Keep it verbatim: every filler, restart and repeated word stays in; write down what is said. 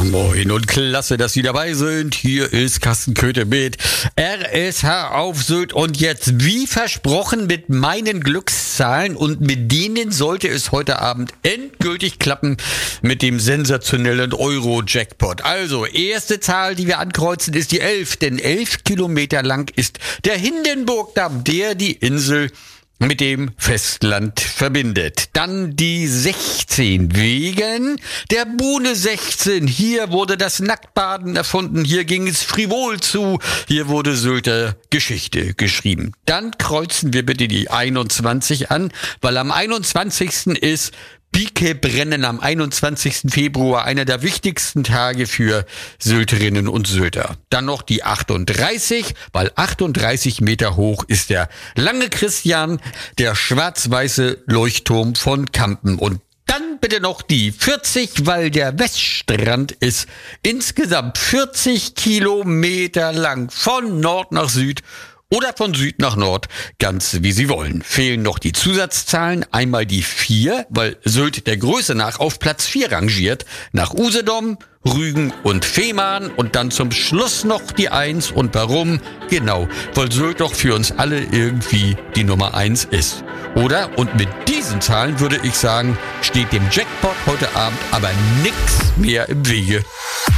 Moin und klasse, dass Sie dabei sind. Hier ist Carsten Köthe mit R S H auf Sylt und jetzt wie versprochen mit meinen Glückszahlen und mit denen sollte es heute Abend endgültig klappen mit dem sensationellen Euro-Jackpot. Also, erste Zahl, die wir ankreuzen, ist die elf, denn elf Kilometer lang ist der Hindenburgdamm, der die Insel mit dem Festland verbindet. Dann die sechzehn wegen der Buhne sechzehn. Hier wurde das Nacktbaden erfunden, hier ging es frivol zu, hier wurde Sylter Geschichte geschrieben. Dann kreuzen wir bitte die einundzwanzig an, weil am einundzwanzigsten ist Pike-Brennen am einundzwanzigsten Februar, einer der wichtigsten Tage für Sylterinnen und Sylter. Dann noch die achtunddreißig, weil achtunddreißig Meter hoch ist der Lange Christian, der schwarz-weiße Leuchtturm von Kampen. Und dann bitte noch die vierzig, weil der Weststrand ist insgesamt vierzig Kilometer lang, von Nord nach Süd oder von Süd nach Nord, ganz wie Sie wollen. Fehlen noch die Zusatzzahlen, einmal die vier, weil Sylt der Größe nach auf Platz vier rangiert, nach Usedom, Rügen und Fehmarn und dann zum Schluss noch die eins. Und warum? Genau, weil Sylt doch für uns alle irgendwie die Nummer eins ist. Oder? Und mit diesen Zahlen würde ich sagen, steht dem Jackpot heute Abend aber nix mehr im Wege.